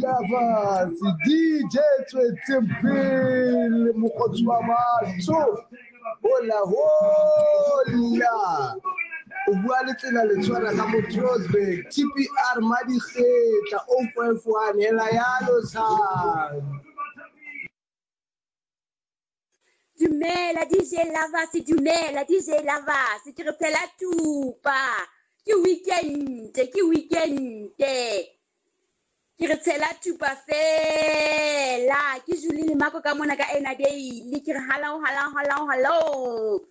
Lovers, DJ Twetimpil, mokgotsi wa batho. Hola, hola. O bua le tsela le tshwana ka Motrosberg, TPR Madikgetla, 051, hela yalo san. Dumela DJ Lava, c'est dumela DJ Lava, c'est que repela tout pas. Ke weekend. Ke re tshela tupa fela ke juli le mako ka mona ka ena daily ke re hello